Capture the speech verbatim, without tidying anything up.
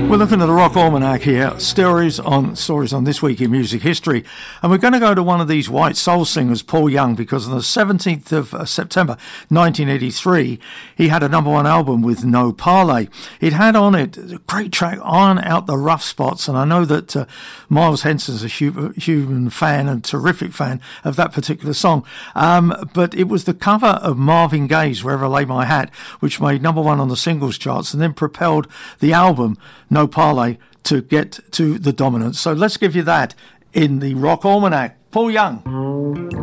We're looking at the Rock Almanac here, stories on stories on This Week in Music History, and we're going to go to one of these white soul singers, Paul Young, because on the seventeenth of September nineteen eighty-three, he had a number one album with No Parley. It had on it a great track, Iron Out the Rough Spots, and I know that uh, Miles Henson's a hu- human fan and terrific fan of that particular song, um, but it was the cover of Marvin Gaye's Wherever I Lay My Hat, which made number one on the singles charts and then propelled the album No Parley to get to the dominance. So let's give you that in the Rock Almanac. Paul Young.